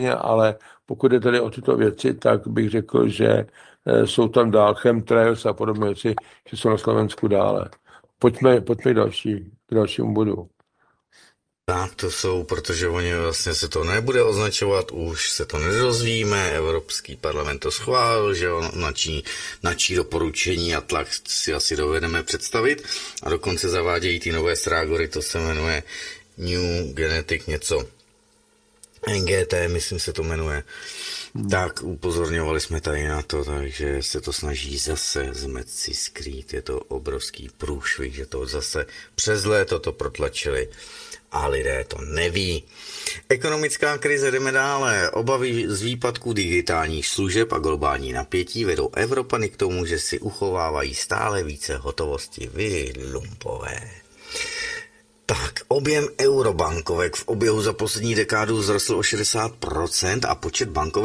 ale pokud je tady o tyto věci, tak bych řekl, že jsou tam dál chemtrails a podobné věci, že jsou na Slovensku dále. Pojďme k dalšímu bodu. Tak to jsou, protože oni vlastně se to nebude označovat, už se to nedozvíme, Evropský parlament to schválil, že on načí doporučení a tlak si asi dovedeme představit a dokonce zavádějí ty nové strágory, to se jmenuje New Genetic něco, NGT, myslím se to jmenuje. Tak upozorňovali jsme tady na to, takže se to snaží zase zmetci skrýt, je to obrovský průšvih, že to zase přes léto to protlačili. A lidé to neví. Ekonomická krize, jdeme dále. Obavy z výpadku digitálních služeb a globální napětí vedou Evropany k tomu, že si uchovávají stále více hotovosti. Vy lumpové. Tak, objem eurobankovek v oběhu za poslední dekádu vzrostl o 60% a počet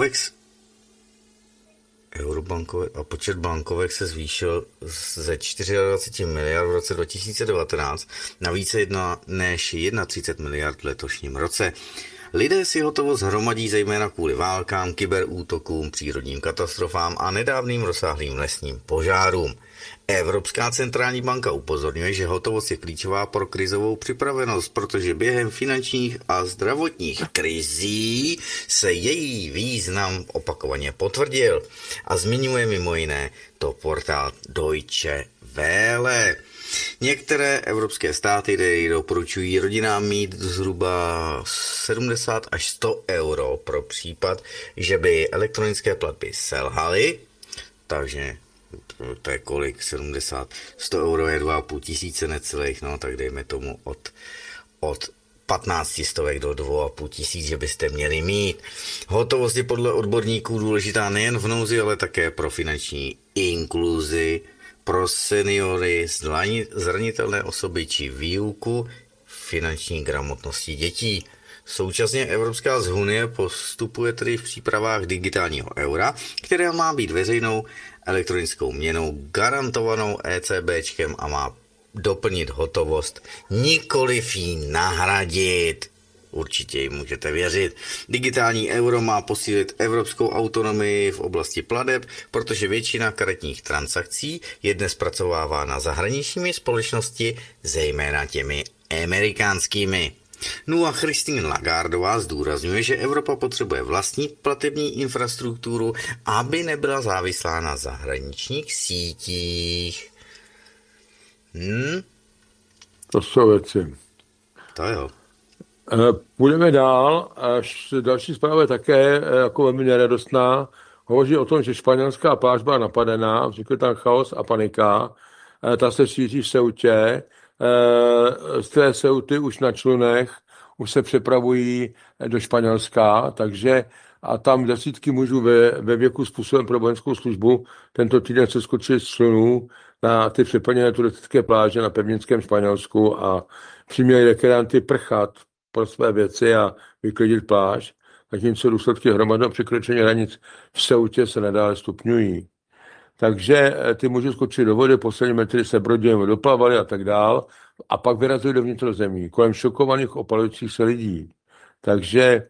bankovek se zvýšil ze 24 miliard v roce 2019 na více než 31 miliard v letošním roce. Lidé si hotovost hromadí zejména kvůli válkám, kyberútokům, přírodním katastrofám a nedávným rozsáhlým lesním požárům. Evropská centrální banka upozorňuje, že hotovost je klíčová pro krizovou připravenost, protože během finančních a zdravotních krizí se její význam opakovaně potvrdil. A zmiňuje mimo jiné to portál Deutsche Welle. Některé evropské státy doporučují rodinám mít zhruba 70 až 100 euro pro případ, že by elektronické platby selhaly, takže to je kolik, 70, 100 euro je 2,5 tisíce necelých, no tak dejme tomu od 15 stovek do 2,5 tisíc, že byste měli mít. Hotovost je podle odborníků důležitá nejen v nouzi, ale také pro finanční inkluzi, pro seniory, zranitelné osoby či výuku finanční gramotnosti dětí. Současně Evropská unie postupuje tedy v přípravách digitálního eura, která má být veřejnou elektronickou měnou garantovanou ECBčkem a má doplnit hotovost, nikoliv ji nahradit. Určitě jim můžete věřit. Digitální euro má posílit evropskou autonomii v oblasti plateb, protože většina karetních transakcí je dnes zpracovávána zahraničními společnosti, zejména těmi amerikánskými. No a Christine Lagardová zdůrazňuje, že Evropa potřebuje vlastní platební infrastrukturu, aby nebyla závislá na zahraničních sítích. To jsou věci. To jo. Půjdeme dál. Další zpráva je také jako velmi neradostná. Hovoří o tom, že španělská pláž byla napadená, vznikl tam chaos a panika. Ta se šíří v Ceutě. Z té Ceuty už na člunech už se přepravují do Španělska, takže a tam desítky mužů ve věku způsobem pro vojenskou službu tento týden se skočili z člunů na ty přeplněné turistické pláže na pevninském Španělsku a přiměli rekreanty prchat pro své věci a vyklidit pláž, zatímco důsledky hromadného překročení hranic v Ceutě se nadále stupňují. Takže ty muži skočili do vody, poslední metry se brodě doplavali a tak dál a pak vyrazili do vnitrozemí kolem šokovaných opalujících se lidí. Takže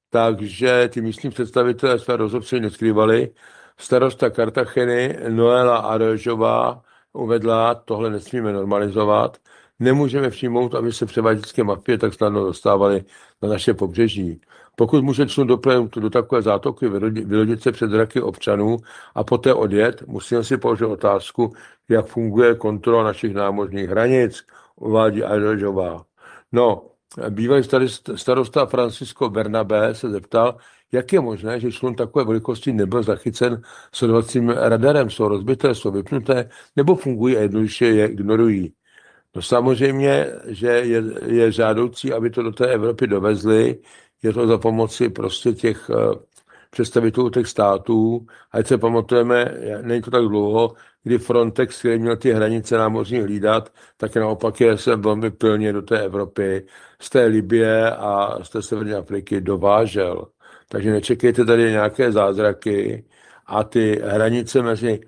ty místní představitelé své rozhodce neskrývali. Starosta Cartageny Noela Arroyová uvedla, tohle nesmíme normalizovat. Nemůžeme přijmout, aby se převaděčské mafie tak snadno dostávaly na naše pobřeží. Pokud může člun doplout do takové zátoky, vylodit se před zraky občanů a poté odjet, musíme si položit otázku, jak funguje kontrola našich námořních hranic, uvádí Arroyová. No, bývalý starosta Francisco Bernabé se zeptal, jak je možné, že člun takové velikosti nebyl zachycen sledovacím radarem, jsou rozbité, jsou vypnuté, nebo fungují a jednoduše je ignorují. No samozřejmě, že je žádoucí, aby to do té Evropy dovezli, je to za pomoci prostě těch představitelů těch států. Ať se pamatujeme, není to tak dlouho, kdy Frontex, který měl ty hranice námořní hlídat, tak naopak je se velmi pilně do té Evropy, z té Libye a z té Severní Afriky dovážel. Takže nečekejte tady nějaké zázraky a ty hranice mezi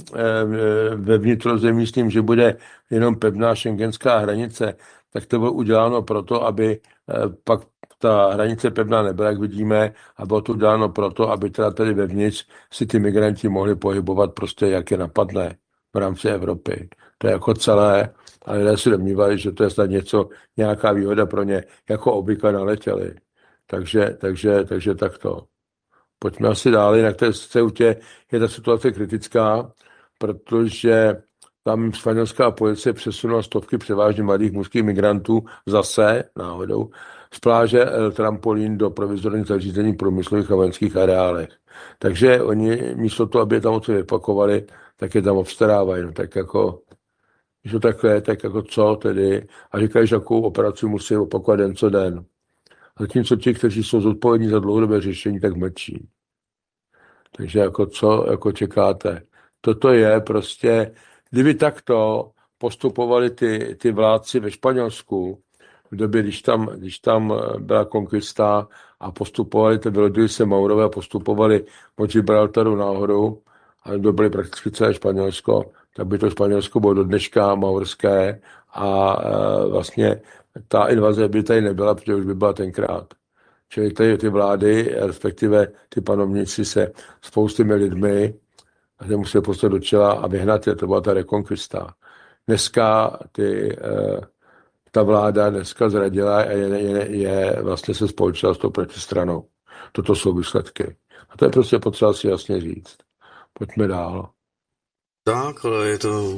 ve vnitrozemí s tím, že bude jenom pevná šengenská hranice, tak to bylo uděláno proto, aby pak ta hranice pevná nebyla, jak vidíme, a bylo to dáno proto, aby teda tady vevnitř si ty migranti mohli pohybovat prostě, jak je napadne v rámci Evropy. To je jako celé, a lidé si domnívali, že to je snad něco, nějaká výhoda pro ně, jako obvykle naletěli. Takže takto. Pojďme asi dál, jinak té Ceutě je ta situace kritická, protože tam španělská policie přesunula stovky převážně mladých mužských migrantů zase náhodou z pláže El Trampolín do provizorních zařízení průmyslových a vojenských areálech. Takže oni místo toho, aby je tam něco vypakovali, tak je tam obstarávají. No, tak jako, když to takhle, tak jako co tedy? A říkají, že takovou operaci musí opakovat den co den. Zatímco ti, kteří jsou zodpovědní za dlouhodobé řešení, tak mlčí. Takže jako co jako čekáte? Toto je prostě, kdyby takto postupovali ty vládci ve Španělsku, v době, když tam byla konkvista a postupovali, vylodili se Maurové a postupovali od Gibraltaru nahoru a dobili prakticky celé Španělsko, tak by to Španělsko bylo do dneška maurské a vlastně ta invaze by tady nebyla, protože už by byla tenkrát. Čili tady ty vlády, respektive ty panovníci se spoustými lidmi museli postavit do čela a vyhnat je, to byla ta rekonkvista. Dneska ta vláda dneska zradila a je vlastně se spolčila s tou protistranou. Toto jsou výsledky. A to je prostě potřeba si jasně říct. Pojďme dál. Tak, ale je to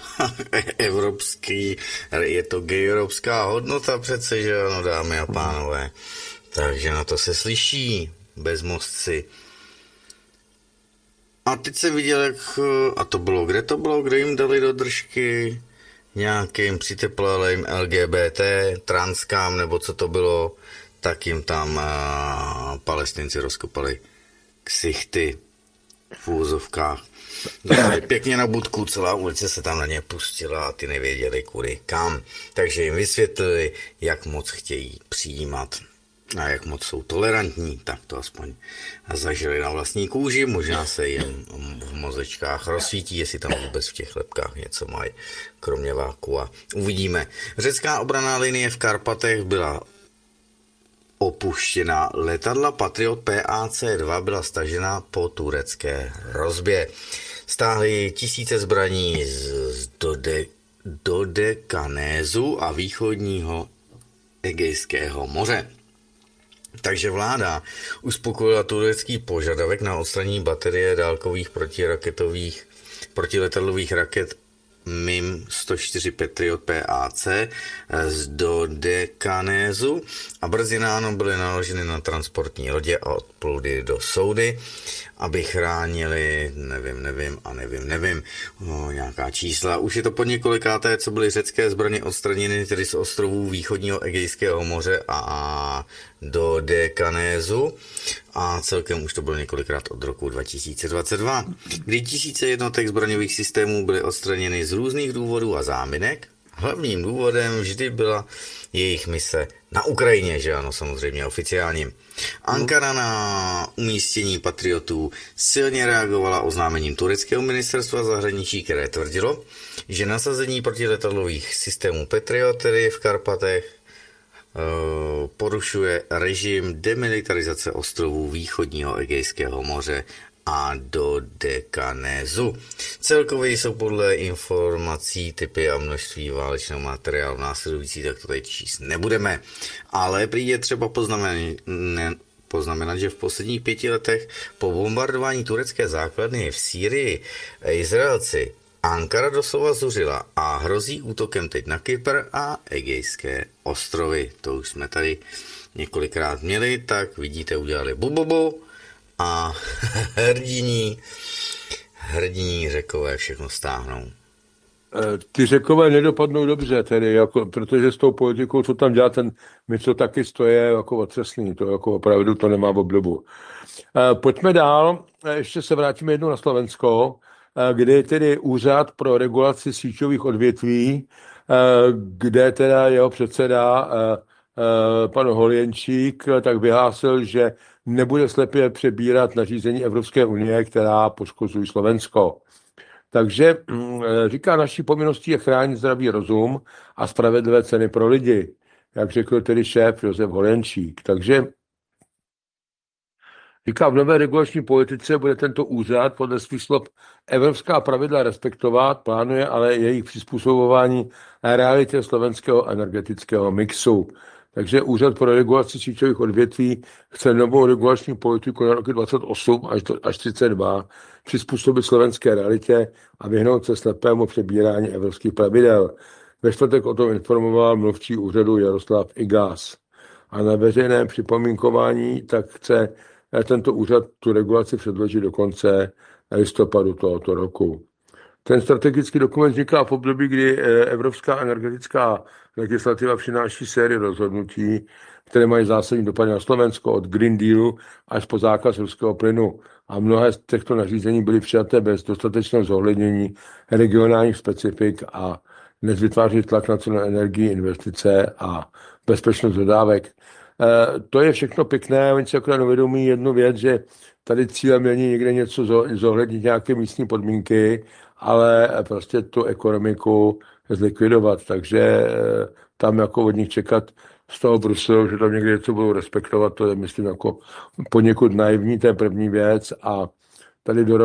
je to gayrovská hodnota přece, že ano, dámy a pánové. Takže na to se slyší bezmozci. A teď jsem viděl, a to bylo, kde jim dali do držky nějakým přiteplalým LGBT, transkám, nebo co to bylo, tak jim tam Palestinci rozkopali ksichty v úzovkách. Dostali pěkně na budku, celá ulice se tam na ně pustila a ty nevěděli kudy kam. Takže jim vysvětlili, jak moc chtějí přijímat a jak moc jsou tolerantní, tak to aspoň zažili na vlastní kůži, možná se jim v mozečkách rozsvítí, jestli tam vůbec v těch lepkách něco mají, kromě vákua. Uvidíme. Řecká obranná linie v Karpatech byla opuštěna. Letadla Patriot PAC-2 byla stažena po turecké hrozbě. Stáhli tisíce zbraní z Dodekanézu a východního Egejského moře. Takže vláda uspokojila turecký požadavek na odstranění baterie dálkových protiletadlových raket MIM-104 Patriot PAC z Dodekanézu a brzy ráno byly naloženy na transportní lodě a odpluly do Saudy, aby chránili, nevím, nějaká čísla. Už je to po několikáté, co byly řecké zbraně odstraněny tedy z ostrovů východního Egejského moře a do Dodekanézu a celkem už to bylo několikrát od roku 2022, kdy tisíce jednotek zbraňových systémů byly odstraněny z různých důvodů a záminek. Hlavním důvodem vždy byla jejich mise na Ukrajině, že ano, samozřejmě oficiálně. Ankara na umístění patriotů silně reagovala oznámením tureckého ministerstva zahraničí, které tvrdilo, že nasazení protiletadlových systémů Patriot, tedy v Karpatech, porušuje režim demilitarizace ostrovů východního Egejského moře a Dodekanézu. Celkově jsou podle informací, typy a množství válečného materiálu následující, tak to tady číst nebudeme. Ale prý je třeba poznamenat, že v posledních 5 letech po bombardování turecké základny v Sýrii Izraelci Ankara doslova zuřila a hrozí útokem teď na Kypr a Egejské ostrovy. To už jsme tady několikrát měli, tak vidíte, udělali bubobu a hrdiní Řekové všechno stáhnou. Ty Řekové nedopadnou dobře, tedy, jako, protože s tou politikou, co tam dělá ten co taky stojí jako otřesný, to jako opravdu to nemá obdobu. Pojďme dál, ještě se vrátíme jednou na Slovensko, kde je tedy úřad pro regulaci síťových odvětví, kde teda jeho předseda pan Holjenčík tak vyhlásil, že nebude slepě přebírat nařízení Evropské unie, která poškozují Slovensko. Takže říká, naší povinností je chránit zdravý rozum a spravedlivé ceny pro lidi. jak řekl tedy šéf Josef Holenčík. Takže říká, v nové regulační politice bude tento úřad podle svých slov evropská pravidla respektovat, plánuje ale jejich přizpůsobování realitě slovenského energetického mixu. Takže Úřad pro regulaci síťových odvětví chce novou regulační politiku na roky 28 až 32 přizpůsobit slovenské realitě a vyhnout se slepému přebírání evropských pravidel. Ve čtvrtek o tom informoval mluvčí úřadu Jaroslav Igas. A na veřejném připomínkování tak chce tento úřad tu regulaci předložit do konce listopadu tohoto roku. Ten strategický dokument vzniká v období, kdy evropská energetická legislativa přináší sérii rozhodnutí, které mají zásadní dopad na Slovensko od Green Dealu až po zákaz ruského plynu. A mnohé z těchto nařízení byly přijaté bez dostatečného zohlednění regionálních specifik a dnes vytváří tlak na cenu energii, investice a bezpečnost dodávek. To je všechno pěkné, oni si akorát uvědomí jednu věc, že tady cílem není někde něco zohlednit, nějaké místní podmínky, ale prostě tu ekonomiku zlikvidovat. Takže tam jako od nich čekat z toho Bruselu, že tam někde něco budou respektovat, to je, myslím, jako poněkud naivní, to je první věc. A tady do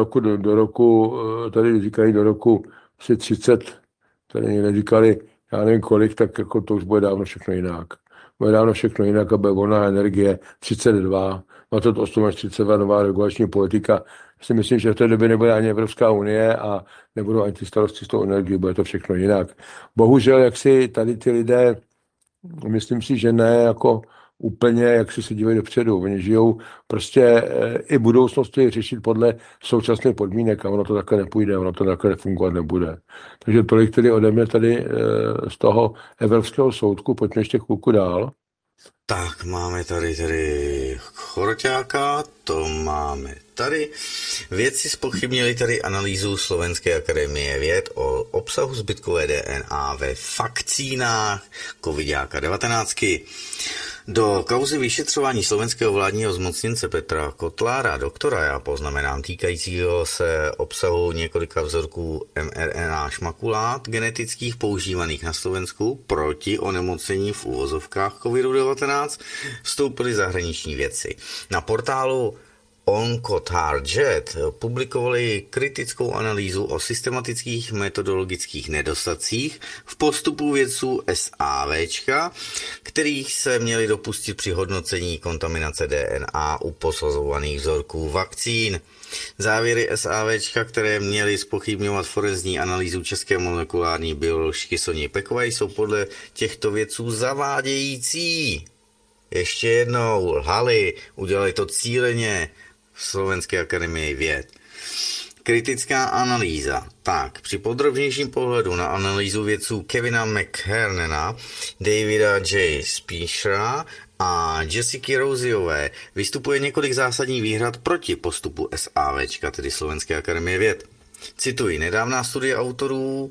roku, tady říkají do roku 30, tady někde říkali, já nevím kolik, tak jako to už bude dávno všechno jinak. Bude dávno všechno jinak a bude volná energie 32, 28 až 32 nová regulační politika. Si myslím, že v té době nebude ani Evropská unie a nebudou ani ty starosti s tou energií, bude to všechno jinak. Bohužel, jak si tady ty lidé, myslím si, že ne jako úplně, jak si se dívají dopředu. Oni žijou prostě i budoucnosti řešit podle současných podmínek a ono to takhle nepůjde, ono to takhle fungovat nebude. Takže tolik tedy ode mě tady z toho Evropského soudku, pojďme ještě chvilku dál. Tak, máme tady Choroťáka, to máme tady. Vědci zpochybnili tady analýzu Slovenské akademie věd o obsahu zbytkové DNA ve vakcínách COVID-19. Do kauzy vyšetřování slovenského vládního zmocněnce Petra Kotlára, doktora, já poznamenám, týkajícího se obsahu několika vzorků mRNA šmakulát genetických používaných na Slovensku proti onemocnění v uvozovkách COVID-19, vstoupili zahraniční vědci. Na portálu OncoTarget publikovali kritickou analýzu o systematických metodologických nedostacích v postupu vědců SAVčka, kterých se měli dopustit při hodnocení kontaminace DNA u posazovaných vzorků vakcín. Závěry SAVčka, které měly zpochybňovat forenzní analýzu české molekulární bioložky Soni Pekové, jsou podle těchto vědců zavádějící. Ještě jednou lhali, udělali to cíleně v Slovenské akademii věd. Kritická analýza. Tak, při podrobnějším pohledu na analýzu vědců Kevina McHernena, Davida J. Spieshera a Jessica Roziové vystupuje několik zásadních výhrad proti postupu SAVčka, tedy Slovenské akademie věd. Cituji, nedávná studie autorů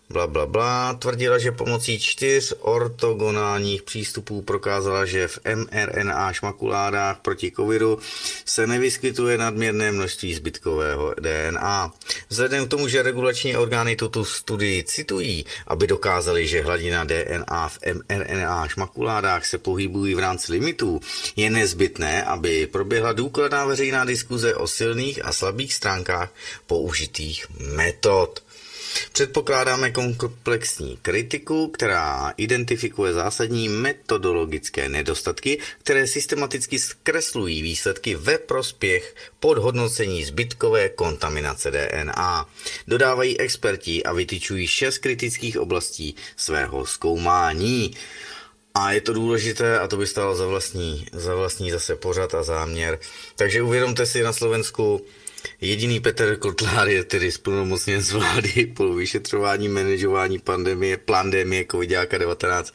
tvrdila, že pomocí 4 ortogonálních přístupů prokázala, že v mRNA šmakuládách proti covidu se nevyskytuje nadměrné množství zbytkového DNA. Vzhledem k tomu, že regulační orgány tuto studii citují, aby dokázali, že hladina DNA v mRNA šmakuládách se pohybují v rámci limitů, je nezbytné, aby proběhla důkladná veřejná diskuze o silných a slabých stránkách použitých metod. Předpokládáme komplexní kritiku, která identifikuje zásadní metodologické nedostatky, které systematicky zkreslují výsledky ve prospěch podhodnocení zbytkové kontaminace DNA. Dodávají experti a vytyčují 6 kritických oblastí svého zkoumání. A je to důležité a to by stálo za vlastní zase pořad a záměr. Takže uvědomte si, na Slovensku jediný Petr Kotlár je tedy splnomocněnec vlády po vyšetřování, manažování pandemie COVID-19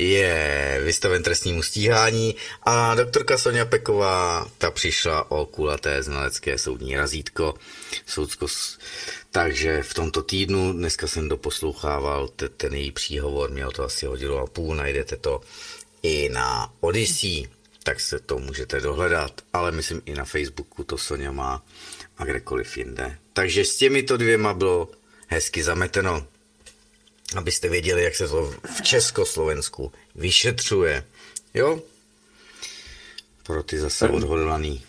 je vystaven trestnímu stíhání a doktorka Sonia Peková, ta přišla o kulaté znalecké soudní razítko. Takže v tomto týdnu, dneska jsem doposlouchával ten její příhovor, mělo to asi 1,5 hodiny, najdete to i na Odyssey, tak se to můžete dohledat, ale myslím i na Facebooku to Sonia má a kdekoliv jinde. Takže s těmito 2 bylo hezky zameteno, abyste věděli, jak se to v Československu vyšetřuje. Jo? Pro ty zase odhodlaný.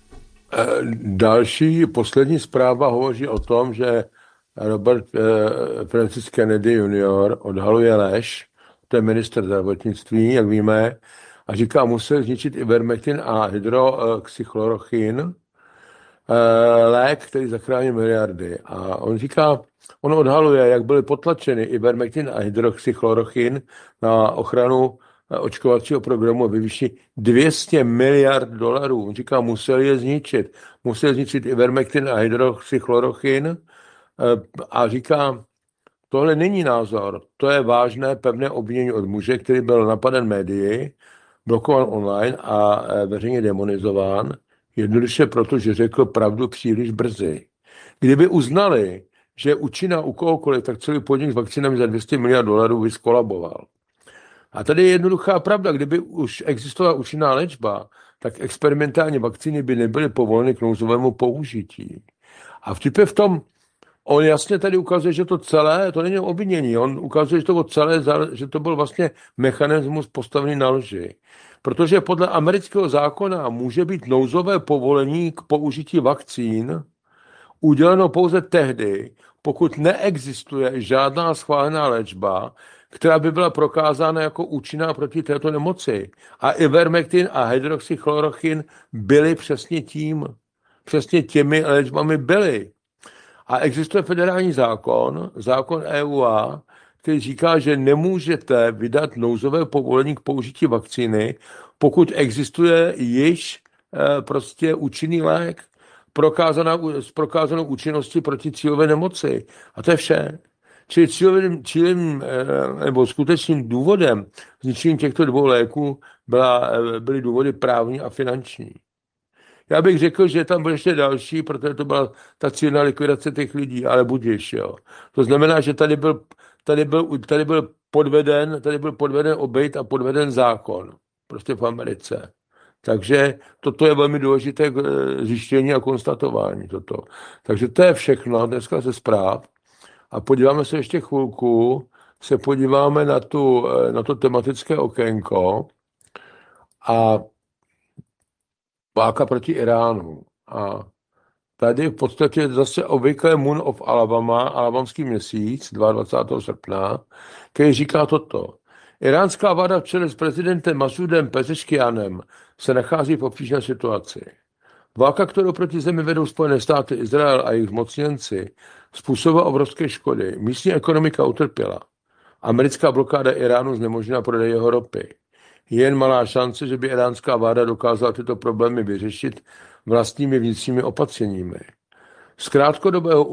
Další, poslední zpráva hovoří o tom, že Robert Francis Kennedy junior odhaluje lež, to je ministr zdravotnictví, jak víme, a říká, musel zničit ivermectin a hydroxychlorochin, lék, který zachrání miliardy. A on odhaluje, jak byly potlačeny ivermectin a hydroxychlorochin na ochranu očkovacího programu ve výši 200 miliard dolarů. On říká, musel je zničit. Musel zničit ivermectin a hydroxychlorochin a říká, tohle není názor, to je vážné pevné obvinění od muže, který byl napaden médii, blokovan online a veřejně demonizován, jednoduše proto, že řekl pravdu příliš brzy. Kdyby uznali, že je účinná u kohokoliv, tak celý podnik s vakcínami za 200 miliard dolarů by skolaboval. A tady je jednoduchá pravda, kdyby už existovala účinná léčba, tak experimentální vakcíny by nebyly povoleny k nouzovému použití. A vtip je v tom, on jasně tady ukazuje, že to celé, to není obvinění, on ukazuje, že to celé, že to byl vlastně mechanismus postavený na lži. Protože podle amerického zákona může být nouzové povolení k použití vakcín uděleno pouze tehdy, pokud neexistuje žádná schválená léčba, která by byla prokázána jako účinná proti této nemoci. A ivermectin a hydroxychlorochin byly přesně těmi léčbami byly. A existuje federální zákon EUA, který říká, že nemůžete vydat nouzové povolení k použití vakcíny, pokud existuje již prostě účinný lék s prokázanou účinností proti cílové nemoci. A to je vše. Čili cílem nebo skutečným důvodem zničení těchto dvou léků byly důvody právní a finanční. Já bych řekl, že tam byl ještě další, protože to byla ta cílená likvidace těch lidí, ale budiž, jo. To znamená, že tady byl podveden obejt a podveden zákon. Prostě v Americe. Takže toto je velmi důležité zjištění a konstatování. Toto. Takže to je všechno dneska ze zpráv. A podíváme se ještě chvilku, podíváme na to tematické okénko a válka proti Iránu. A tady v podstatě zase obvykle Moon of Alabama, alabamský měsíc, 22. srpna, který říká toto. Iránská vláda v čele s prezidentem Masudem Pezeškianem se nachází v obtížné situaci. Válka, kterou proti zemi vedou Spojené státy, Izrael a jejich zmocněnci, způsobila obrovské škody. Místní ekonomika utrpěla. Americká blokáda Iránu znemožnila prodej jeho ropy. Je jen malá šance, že by iránská vláda dokázala tyto problémy vyřešit vlastními vnitřními opatřeními. Z krátkodobého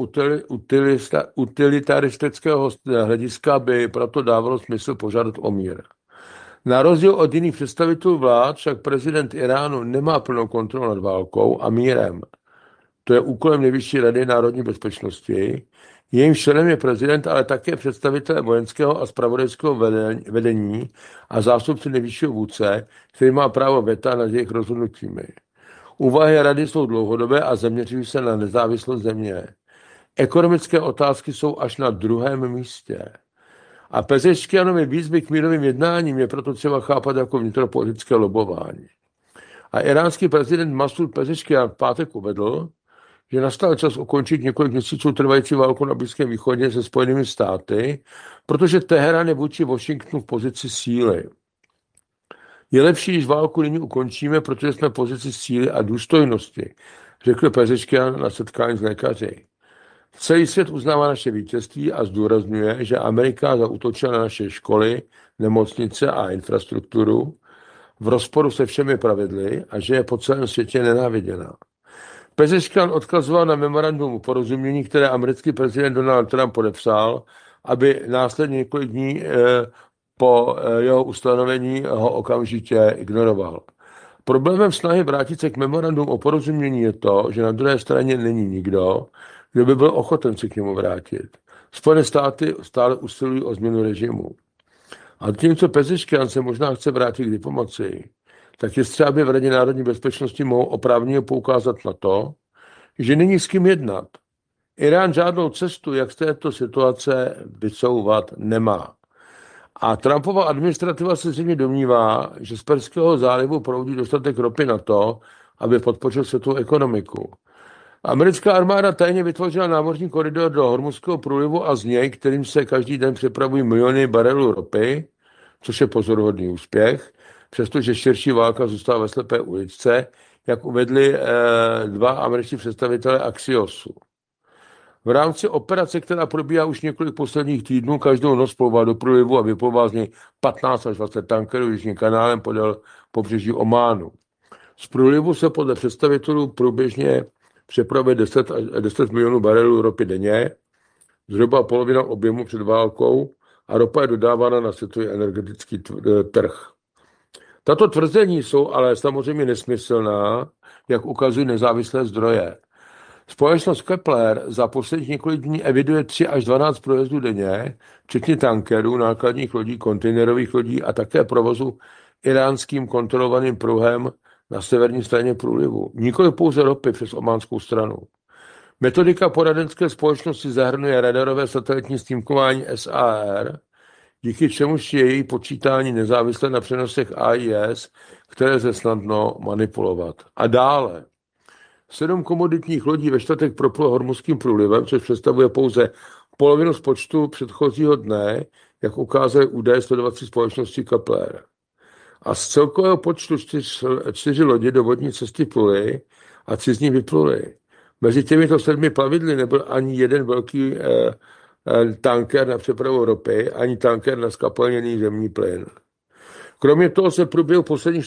utilitaristického hlediska by proto dávalo smysl požádat o mír. Na rozdíl od jiných představitelů vlád však prezident Iránu nemá plnou kontrolu nad válkou a mírem. To je úkolem Nejvyšší rady národní bezpečnosti. Jejím členem je prezident, ale také představitel vojenského a zpravodajského vedení a zástupce nejvyššího vůdce, který má právo veta nad jejich rozhodnutími. Úvahy rady jsou dlouhodobé a zaměřují se na nezávislost země. Ekonomické otázky jsou až na druhém místě. A Pezeškianovi výzvy k mírovým jednáním je proto třeba chápat jako vnitropolitické lobování. A iránský prezident Masud Pezeškian v pátek uvedl, že nastal čas ukončit několik měsíců trvající válku na Blízkém východě se Spojenými státy, protože Teherán je vůči Washingtonu v pozici síly. Je lepší, když válku nyní ukončíme, protože jsme v pozici síly a důstojnosti, řekl Pezeškian na setkání s lékaři. Celý svět uznává naše vítězství a zdůrazňuje, že Amerika zaútočila na naše školy, nemocnice a infrastrukturu v rozporu se všemi pravidly a že je po celém světě nenáviděná. Pezeškian odkazoval na memorandum o porozumění, které americký prezident Donald Trump podepsal, aby následně několik dní po jeho ustanovení ho okamžitě ignoroval. Problémem snahy vrátit se k memorandum o porozumění je to, že na druhé straně není nikdo, kdo by byl ochoten se k němu vrátit. Spojené státy stále usilují o změnu režimu. A tím, co Pezeškian se možná chce vrátit k diplomacii, tak je třeba, aby v Radě národní bezpečnosti mohou oprávněně poukázat na to, že není s kým jednat. Irán žádnou cestu, jak z této situace vycouvat, nemá. A Trumpova administrativa se zřejmě domnívá, že z Perského zálivu proudí dostatek ropy na to, aby podpořil světovou ekonomiku. Americká armáda tajně vytvořila námořní koridor do Hormuzského průlivu a z něj, kterým se každý den přepravují miliony barelů ropy, což je pozoruhodný úspěch, přestože širší válka zůstala ve slepé uličce, jak uvedli dva američtí představitelé Axiosu. V rámci operace, která probíhá už několik posledních týdnů, každou noc plouvá do průlivu a vyplouvá z něj 15 až 20 tankerů jižním kanálem podél pobřeží Ománu. Z průlivu se podle představitelů průběžně přepravuje 10 milionů barelů ropy denně, zhruba polovina objemu před válkou, a ropa je dodávána na světový energetický trh. Tato tvrzení jsou ale samozřejmě nesmyslná, jak ukazují nezávislé zdroje. Společnost Kepler za posledních několik dní eviduje 3 až 12 průjezdů denně, včetně tankerů, nákladních lodí, kontejnerových lodí a také provozu iránským kontrolovaným pruhem na severní straně průlivu. Nikoli pouze ropy přes ománskou stranu. Metodika poradenské společnosti zahrnuje radarové satelitní snímkování SAR, díky čemuž je její počítání nezávislé na přenosech AIS, které lze snadno manipulovat. A dále. 7 komoditních lodí ve čtvrtek proplulo Hormuzským průlivem, což představuje pouze polovinu z počtu předchozího dne, jak ukázaly údaje sledovací společnosti Kepler. A z celkového počtu 4 lodě do vodní cesty pluly a 3 z nich vypluly. Mezi těmito 7 plavidly nebyl ani jeden velký tanker na přepravu ropy, ani tanker na skapalněný zemní plyn. Kromě toho se v průběhu posledních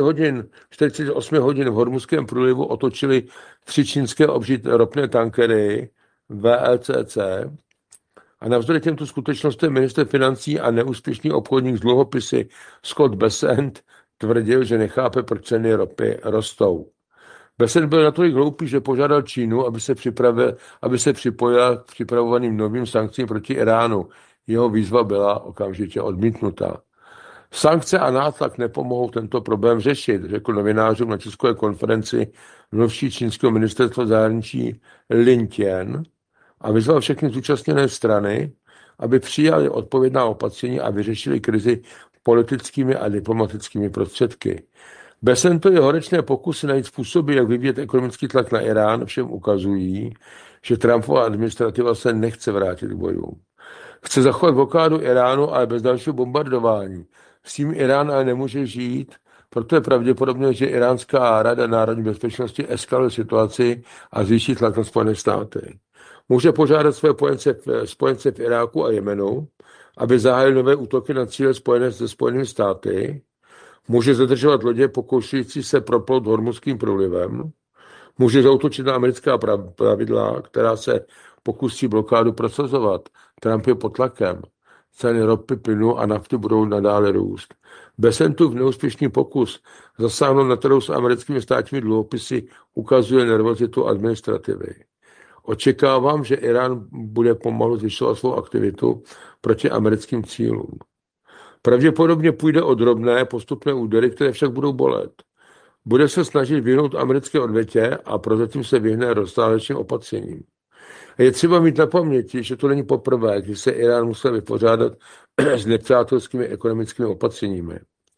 48 hodin v Hormuzském průlivu otočily 3 čínské ropné tankery VLCC a navzdory těmto skutečnostem ministr financí a neúspěšný obchodník z dluhopisy Scott Bessent tvrdil, že nechápe, proč ceny ropy rostou. Bessent byl natolik hloupý, že požádal Čínu, aby se připojila k připravovaným novým sankcím proti Iránu. Jeho výzva byla okamžitě odmítnuta. Sankce a nátlak nepomohou tento problém řešit, řekl novinářům na tiskové konferenci mluvčí čínského ministerstva zahraničí Lin Tian a vyzval všechny zúčastněné strany, aby přijali odpovědná opatření a vyřešili krizi politickými a diplomatickými prostředky. Bessentovy horečné pokusy najít způsoby, jak vyvíjet ekonomický tlak na Irán, všem ukazují, že Trumpova administrativa se nechce vrátit k bojům. Chce zachovat blokádu Iránu, ale bez dalšího bombardování. S tím Irán ale nemůže žít, proto je pravděpodobné, že Iránská rada národní bezpečnosti eskaluje situaci a zvýší tlak na Spojené státy. Může požádat své spojence v Iráku a Jemenu, aby zahájili nové útoky na cíle spojené se Spojenými státy, může zadržovat lodě pokoušející se proplout Hormuzským průlivem, může zaútočit na americká pravidla, která se pokusí blokádu prosazovat. Trump je pod tlakem. Ceny ropy, plynu a nafty budou nadále růst. Bessentův neúspěšný pokus zasáhnout na trhu s americkými státními dluhopisy ukazuje nervozitu administrativy. Očekávám, že Irán bude pomalu zvyšovat svou aktivitu proti americkým cílům. Pravděpodobně půjde o drobné postupné údery, které však budou bolet. Bude se snažit vyhnout americké odvetě a prozatím se vyhne rozsáhlejším opatřením. Je třeba mít na paměti, že to není poprvé, když se Irán musel vypořádat s nepřátelskými ekonomickými opatřeními.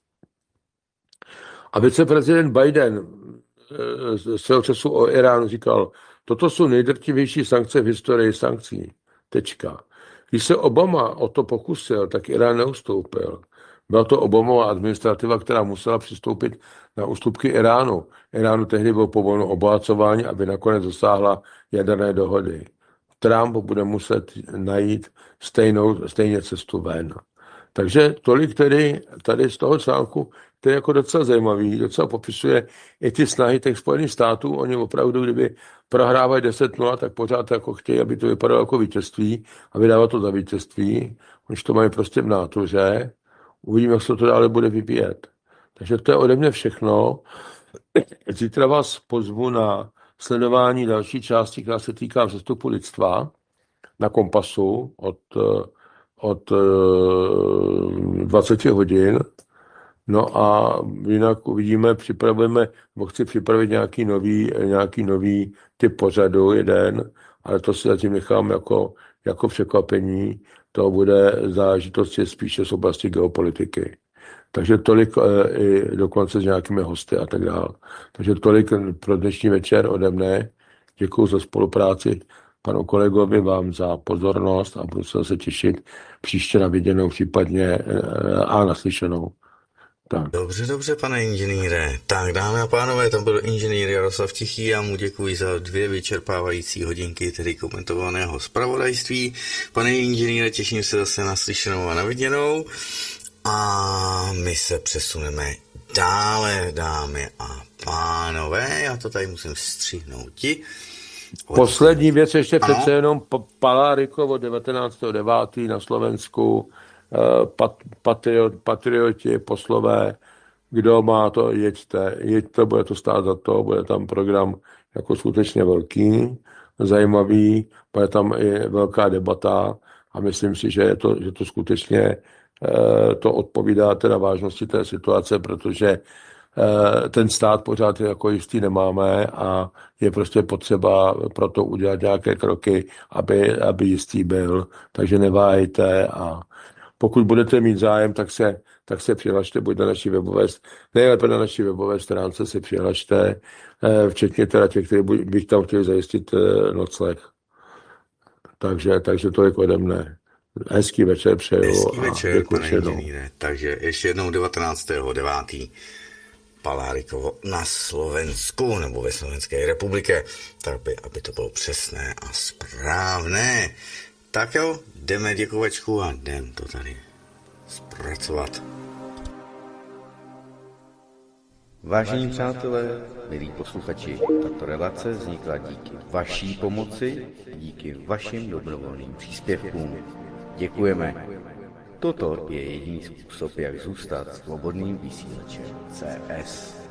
A viceprezident Biden svého času o Iránu říkal, toto jsou nejdrtivější sankce v historii sankcí. Tečka. Když se Obama o to pokusil, tak Irán neustoupil. Byla to Obamova administrativa, která musela přistoupit na ústupky Iránu. Iránu tehdy bylo povoleno obohacování, aby nakonec dosáhla jaderné dohody. Trump bude muset najít stejně cestu ven. Takže tolik tedy tady z toho článku, který je jako docela zajímavý, docela popisuje i ty snahy těch Spojených států. Oni opravdu, kdyby prohrávají 10-0, tak pořád jako chtějí, aby to vypadalo jako vítězství a vydávat to za vítězství. Oni to mají prostě v nátuře. Uvidíme, jak se to dále bude vyvíjet. Takže to je ode mě všechno. Zítra vás pozvu na sledování další části, která se týká vzestupu lidstva na Kompasu od 20 hodin. No a jinak uvidíme, chci připravit nějaký nový typ pořadu, jeden, ale to si zatím nechám jako překvapení, to bude záležitost spíše z oblasti geopolitiky. Takže tolik i dokonce s nějakými hosty a tak dále. Takže tolik pro dnešní večer ode mne. Děkuji za spolupráci panu kolegovi, vám za pozornost a budu se těšit příště na viděnou, případně a naslyšenou. Tak. Dobře, pane inženýre. Tak, dámy a pánové, to byl inženýr Jaroslav Tichý. Já mu děkuji za 2 vyčerpávající hodinky, tedy komentovaného zpravodajství. Pane inženýre, těším se zase na slyšenou a na viděnou. A my se přesuneme dále, dámy a pánové. Já to tady musím střihnout. Poslední věc ještě přece jenom Palárikovo 19.9. na Slovensku. Patrioti, poslové, kdo má to, jeďte, bude to stát za to, bude tam program jako skutečně velký, zajímavý, bude tam i velká debata a myslím si, že to skutečně to odpovídá teda vážnosti té situace, protože ten stát pořád jako jistý nemáme a je prostě potřeba pro to udělat nějaké kroky, aby jistý byl. Takže neváhejte a pokud budete mít zájem, tak se přihlašte buď na naší webové, nejlépe na naší webové stránce se přihlašte, včetně teda těch, kteří bych tam chtěli zajistit nocleh. Takže tolik ode mne. Hezký večer přeju. Hezký večer, pane inženýre. Takže ještě jednou 19.9. Palárikovo na Slovensku, nebo ve Slovenské republice, tak aby to bylo přesné a správné. Tak jo, jdeme děkovačku a jdem to tady zpracovat. Vážení přátelé, milí posluchači, tato relace vznikla díky vaší pomoci, díky vašim dobrovolným příspěvkům. Děkujeme. Toto je jediný způsob, jak zůstat svobodným vysílačem CS.